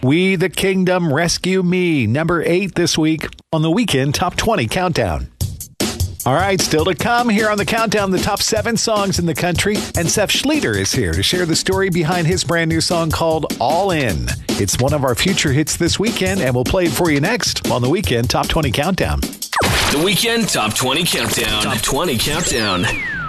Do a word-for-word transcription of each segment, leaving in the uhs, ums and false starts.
We the Kingdom, Rescue Me, number eight this week on the Weekend Top twenty Countdown. All right, still to come here on the Countdown, the top seven songs in the country. And Seth Schleter is here to share the story behind his brand new song called All In. It's one of our future hits this weekend, and we'll play it for you next on the Weekend Top twenty Countdown. The Weekend Top twenty Countdown. Top twenty Countdown.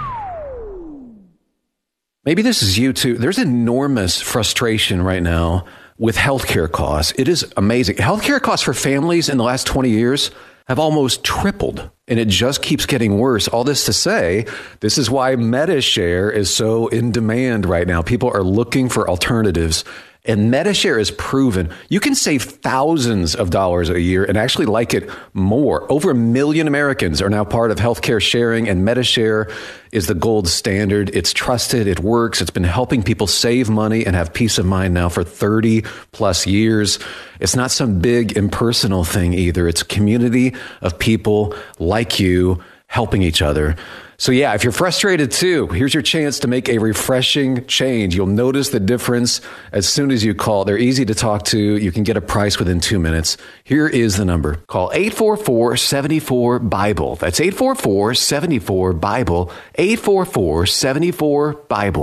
Maybe this is you too. There's enormous frustration right now with healthcare costs. It is amazing. Healthcare costs for families in the last twenty years have almost tripled, and it just keeps getting worse. All this to say, this is why MediShare is so in demand right now. People are looking for alternatives, and MediShare is proven you can save thousands of dollars a year and actually like it more. Over a million Americans are now part of healthcare sharing, and MediShare is the gold standard. It's trusted. It works. It's been helping people save money and have peace of mind now for thirty plus years. It's not some big impersonal thing either. It's a community of people like you helping each other. So yeah, if you're frustrated too, here's your chance to make a refreshing change. You'll notice the difference as soon as you call. They're easy to talk to. You can get a price within two minutes. Here is the number. Call eight four four, seven four, Bible. That's eight four four, seven four, Bible. eight four four, seven four, Bible.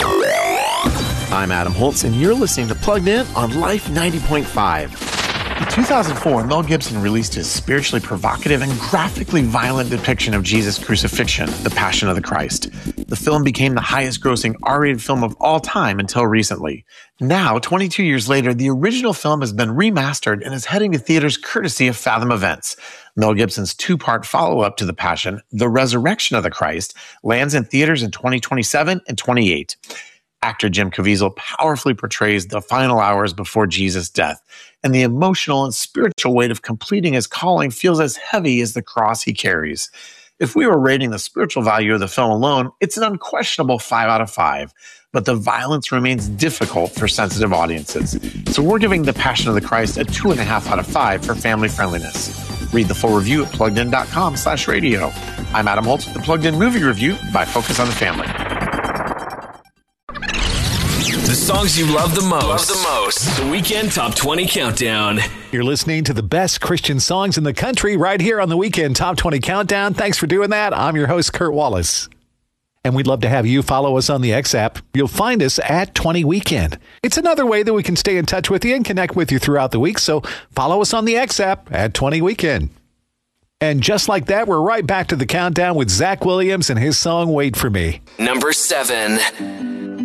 I'm Adam Holtz, and you're listening to Plugged In on Life ninety point five. In two thousand four, Mel Gibson released his spiritually provocative and graphically violent depiction of Jesus' crucifixion, The Passion of the Christ. The film became the highest-grossing R-rated film of all time until recently. Now, twenty-two years later, the original film has been remastered and is heading to theaters courtesy of Fathom Events. Mel Gibson's two-part follow-up to The Passion, The Resurrection of the Christ, lands in theaters in twenty twenty-seven and twenty-eight. Actor Jim Caviezel powerfully portrays the final hours before Jesus' death, and the emotional and spiritual weight of completing his calling feels as heavy as the cross he carries. If we were rating the spiritual value of the film alone, it's an unquestionable five out of five, but the violence remains difficult for sensitive audiences. So we're giving The Passion of the Christ a two and a half out of five for family friendliness. Read the full review at pluggedin.com slash radio. I'm Adam Holtz with the Plugged In Movie Review by Focus on the Family. The songs you love the most. Love the most. The Weekend Top twenty Countdown. You're listening to the best Christian songs in the country right here on the Weekend Top twenty Countdown. Thanks for doing that. I'm your host, Kurt Wallace. And we'd love to have you follow us on the X app. You'll find us at twenty Weekend. It's another way that we can stay in touch with you and connect with you throughout the week. So follow us on the X app at twenty Weekend. And just like that, we're right back to the countdown with Zach Williams and his song, Wait For Me. Number seven.